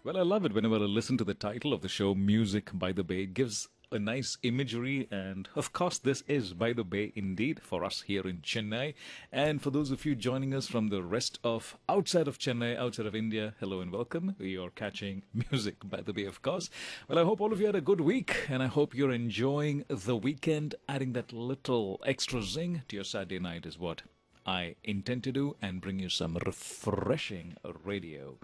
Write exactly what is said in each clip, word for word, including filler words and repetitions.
Well, I love it whenever I listen to the title of the show, Music by the Bay. It gives a nice imagery, and of course, this is by the Bay indeed for us here in Chennai. And for those of you joining us from the rest of outside of Chennai, outside of India, hello and welcome. We are catching Music by the Bay, of course. Well, I hope all of you had a good week, and I hope you're enjoying the weekend. Adding that little extra zing to your Saturday night is what I intend to do, and bring you some refreshing radio.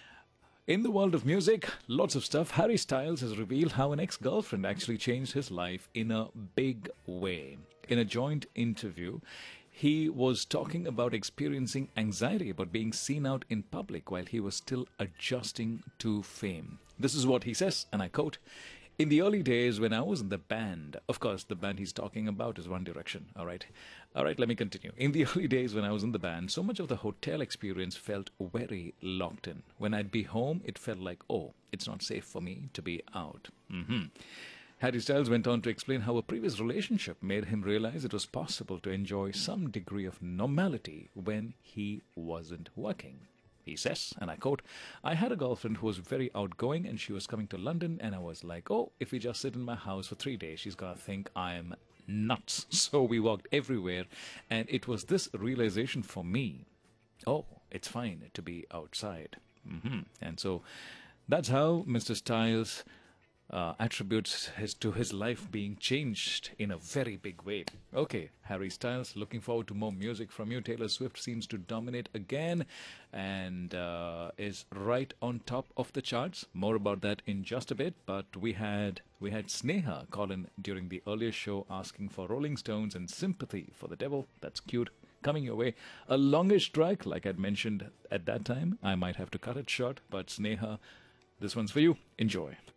In the world of music, lots of stuff. Harry Styles has revealed how an ex-girlfriend actually changed his life in a big way. In a joint interview, he was talking about experiencing anxiety about being seen out in public while he was still adjusting to fame. This is what he says, and I quote, "In the early days when I was in the band," of course, the band he's talking about is One Direction, all right? All right, let me continue. "In the early days when I was in the band, so much of the hotel experience felt very locked in. When I'd be home, it felt like, oh, it's not safe for me to be out." Mm-hmm. Harry Styles went on to explain how a previous relationship made him realize it was possible to enjoy some degree of normality when he wasn't working. He says, and I quote, "I had a girlfriend who was very outgoing and she was coming to London, and I was like, oh, if we just sit in my house for three days, she's going to think I'm nuts." So we walked everywhere, and it was this realization for me, oh, it's fine to be outside. Mm-hmm. And so that's how Mister Styles uh, attributes his to his life being changed in a very big way. Okay, Harry Styles, looking forward to more music from you. Taylor Swift seems to dominate again and uh, is right on top of the charts. More about that in just a bit. But we had we had Sneha call in during the earlier show asking for Rolling Stones and Sympathy for the Devil. That's cute. Coming your way. A longish track, like I'd mentioned at that time. I might have to cut it short, but Sneha, this one's for you. Enjoy.